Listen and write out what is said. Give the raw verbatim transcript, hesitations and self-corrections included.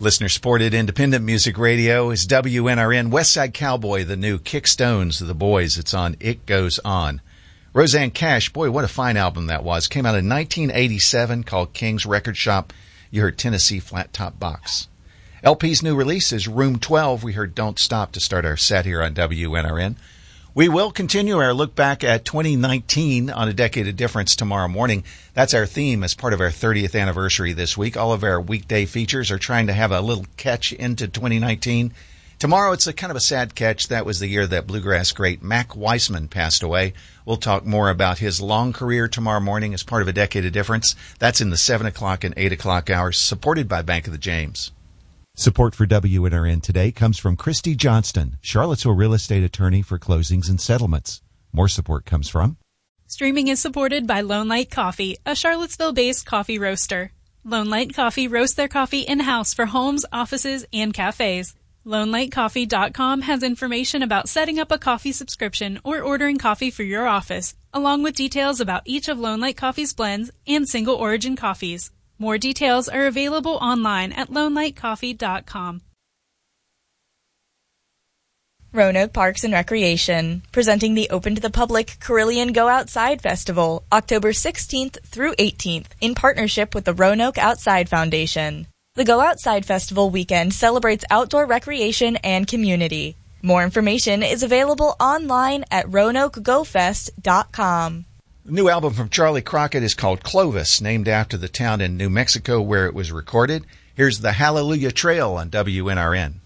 Listener-supported independent music radio is W N R N. Westside Cowboy, the new Kickstones, The Boys. It's on It Goes On. Rosanne Cash, boy, what a fine album that was. Came out in nineteen eighty-seven, called King's Record Shop. You heard Tennessee Flat Top Box. L P's new release is Room twelve. We heard Don't Stop to start our set here on W N R N. We will continue our look back at twenty nineteen on A Decade of Difference tomorrow morning. That's our theme as part of our thirtieth anniversary this week. All of our weekday features are trying to have a little catch into twenty nineteen. Tomorrow, it's a kind of a sad catch. That was the year that bluegrass great Mac Weissman passed away. We'll talk more about his long career tomorrow morning as part of A Decade of Difference. That's in the seven o'clock and eight o'clock hours, supported by Bank of the James. Support for W N R N today comes from Christy Johnston, Charlottesville real estate attorney for closings and settlements. More support comes from... Streaming is supported by Lone Light Coffee, a Charlottesville-based coffee roaster. Lone Light Coffee roasts their coffee in-house for homes, offices, and cafes. Lone Light Coffee dot com has information about setting up a coffee subscription or ordering coffee for your office, along with details about each of Lone Light Coffee's blends and single origin coffees. More details are available online at Lone Light Coffee dot com. Roanoke Parks and Recreation, presenting the open to the public Carillion Go Outside Festival, October sixteenth through eighteenth, in partnership with the Roanoke Outside Foundation. The Go Outside Festival weekend celebrates outdoor recreation and community. More information is available online at roanoke go fest dot com. The new album from Charlie Crockett is called Clovis, named after the town in New Mexico where it was recorded. Here's the Hallelujah Trail on W N R N.